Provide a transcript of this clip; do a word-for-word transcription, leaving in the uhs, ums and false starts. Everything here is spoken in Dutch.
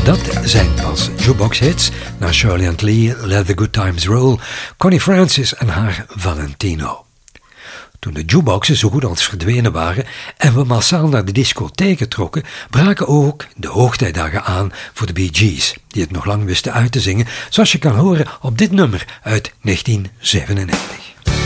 dat zijn pas jukebox-hits na Shirley and Lee, Let the Good Times Roll, Connie Francis en haar Valentino. Toen de jukeboxen zo goed als verdwenen waren en we massaal naar de discotheken trokken, braken ook de hoogtijdagen aan voor de Bee Gees, die het nog lang wisten uit te zingen, zoals je kan horen op dit nummer uit negentien zevenennegentig.